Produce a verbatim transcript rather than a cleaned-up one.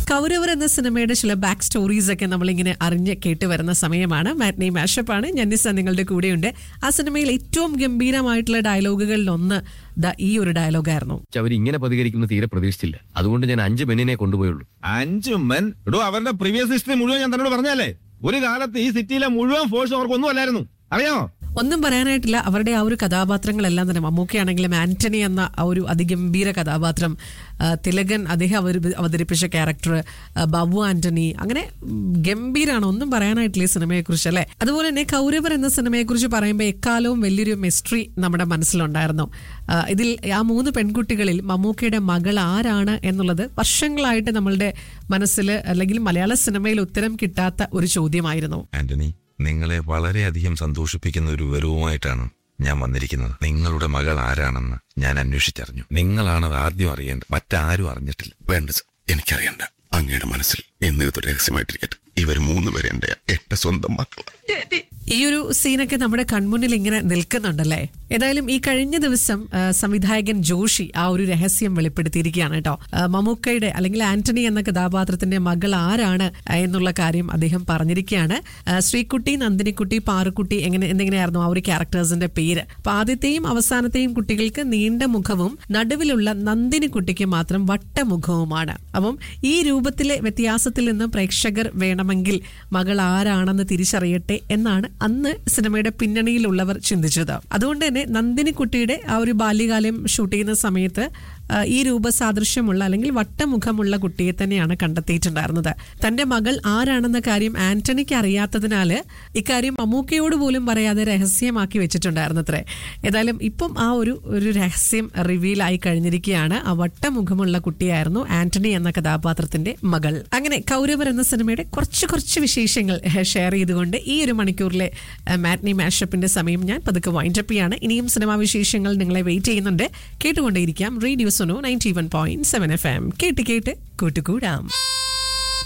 കൗരവർ എന്ന സിനിമയുടെ ചില ബാക്ക് സ്റ്റോറീസ് ഒക്കെ നമ്മളിങ്ങനെ അറിഞ്ഞ് കേട്ട് വരുന്ന സമയമാണ്. മാറ്റ്നി മാഷപ്പ് ആണ്. ഞന്നിസ നിങ്ങളുടെ കൂടെയുണ്ട്. ആ സിനിമയിൽ ഏറ്റവും ഗംഭീരമായിട്ടുള്ള ഡയലോഗുകളിൽ ഒന്ന് ഈ ഒരു ഡയലോഗായിരുന്നു. അവർ ഇങ്ങനെ പ്രതികരിക്കുന്ന തീരെ പ്രതീക്ഷിച്ചില്ല. അതുകൊണ്ട് ഞാൻ അഞ്ച് മെന്നിനെ കൊണ്ടുപോയുള്ളൂ. അഞ്ചു മെൻ ഇടോ, അവരുടെ പ്രീവിയസ് ഹിസ്റ്ററി മുഴുവൻ ഞാൻ തന്നോട് പറഞ്ഞാലേ. ഒരു കാലത്ത് ഈ സിറ്റിയിലെ മുഴുവൻ ഫോഴ്സ് അവർക്കൊന്നും അല്ലായിരുന്നു, അറിയാമോ? ഒന്നും പറയാനായിട്ടില്ല. അവരുടെ ആ ഒരു കഥാപാത്രങ്ങളെല്ലാം തന്നെ, മമ്മൂക്കയാണെങ്കിലും ആന്റണി എന്ന ആ ഒരു അതിഗംഭീര കഥാപാത്രം, തിലകൻ അദ്ദേഹം അവതരിപ്പിച്ച ക്യാരക്ടർ, ബാബു ആന്റണി, അങ്ങനെ ഗംഭീരാണ്. ഒന്നും പറയാനായിട്ടില്ല ഈ സിനിമയെ കുറിച്ച്, അല്ലെ? അതുപോലെ തന്നെ കൗരവർ എന്ന സിനിമയെ കുറിച്ച് പറയുമ്പോൾ എക്കാലവും വലിയൊരു മിസ്റ്ററി നമ്മുടെ മനസ്സിലുണ്ടായിരുന്നു. ഇതിൽ ആ മൂന്ന് പെൺകുട്ടികളിൽ മമ്മൂക്കയുടെ മകൾ ആരാണ് എന്നുള്ളത് വർഷങ്ങളായിട്ട് നമ്മളുടെ മനസ്സിൽ അല്ലെങ്കിൽ മലയാള സിനിമയിൽ ഉത്തരം കിട്ടാത്ത ഒരു ചോദ്യമായിരുന്നു. ആന്റണി, നിങ്ങളെ വളരെയധികം സന്തോഷിപ്പിക്കുന്ന ഒരു വിവരവുമായിട്ടാണ് ഞാൻ വന്നിരിക്കുന്നത്. നിങ്ങളുടെ മകൾ ആരാണെന്ന് ഞാൻ അന്വേഷിച്ചറിഞ്ഞു. നിങ്ങളാണത് ആദ്യം അറിയേണ്ടത്, മറ്റാരും അറിഞ്ഞിട്ടില്ല. വേണ്ട സർ, എനിക്കറിയണ്ട. അങ്ങയുടെ മനസ്സിൽ എന്നിത് രഹസ്യമായിട്ടിരിക്കട്ടെ. ഇവർ മൂന്നുപേരെ എന്റെ എട്ട് സ്വന്തം മക്കളാണ്. ഈ ഒരു സീനൊക്കെ നമ്മുടെ കൺമുന്നിൽ ഇങ്ങനെ നിൽക്കുന്നുണ്ടല്ലേ? ഏതായാലും ഈ കഴിഞ്ഞ ദിവസം സംവിധായകൻ ജോഷി ആ ഒരു രഹസ്യം വെളിപ്പെടുത്തിയിരിക്കുകയാണ് കേട്ടോ. മമ്മൂക്കയുടെ അല്ലെങ്കിൽ ആന്റണി എന്ന കഥാപാത്രത്തിന്റെ മകൾ ആരാണ് എന്നുള്ള കാര്യം അദ്ദേഹം പറഞ്ഞിരിക്കുകയാണ്. ശ്രീകുട്ടി, നന്ദിനിക്കുട്ടി, പാറുക്കുട്ടി എങ്ങനെ എന്തെങ്ങനെയായിരുന്നു ആ ഒരു ക്യാരക്ടേഴ്സിന്റെ പേര്. അപ്പൊ ആദ്യത്തെയും അവസാനത്തെയും കുട്ടികൾക്ക് നീണ്ട മുഖവും നടുവിലുള്ള നന്ദിനിക്കുട്ടിക്ക് മാത്രം വട്ടമുഖവുമാണ്. അപ്പം ഈ രൂപത്തിലെ വ്യത്യാസത്തിൽ നിന്ന് പ്രേക്ഷകർ വേണമെങ്കിൽ മകൾ ആരാണെന്ന് തിരിച്ചറിയട്ടെ എന്നാണ് അന്ന് സിനിമയുടെ പിന്നണിയിലുള്ളവർ ചിന്തിച്ചത്. അതുകൊണ്ട് തന്നെ നന്ദിനിക്കുട്ടിയുടെ ആ ഒരു ബാല്യകാലം ഷൂട്ട് ചെയ്യുന്ന സമയത്ത് ഈ രൂപസാദൃശ്യമുള്ള അല്ലെങ്കിൽ വട്ടമുഖമുള്ള കുട്ടിയെ തന്നെയാണ് കണ്ടെത്തിയിട്ടുണ്ടായിരുന്നത്. തന്റെ മകൾ ആരാണെന്ന കാര്യം ആന്റണിക്ക് അറിയാത്തതിനാൽ ഇക്കാര്യം മമ്മൂക്കയോട് പോലും പറയാതെ രഹസ്യമാക്കി വെച്ചിട്ടുണ്ടായിരുന്നത്രേ. ഏതായാലും ഇപ്പം ആ ഒരു ഒരു രഹസ്യം റിവീൽ ആയി കഴിഞ്ഞിരിക്കുകയാണ്. ആ വട്ടമുഖമുള്ള കുട്ടിയായിരുന്നു ആന്റണി എന്ന കഥാപാത്രത്തിന്റെ മകൾ. അങ്ങനെ കൗരവർ എന്ന സിനിമയുടെ കുറച്ച് കുറച്ച് വിശേഷങ്ങൾ ഷെയർ ചെയ്തുകൊണ്ട് ഈ ഒരു മണിക്കൂറിലെ മാറ്റ്നി മാഷപ്പിന്റെ സമയം ഞാൻ പതുക്കെ വൈൻഡപ്പ് ചെയ്യാണ്. ഇനിയും സിനിമാ വിശേഷങ്ങൾ നിങ്ങളെ വെയിറ്റ് ചെയ്യുന്നുണ്ട്. കേട്ടുകൊണ്ടേയിരിക്കാം radio Suno ninety one point seven F M. കേട്ട് കേട്ട് കൂട്ടുകൂടാം.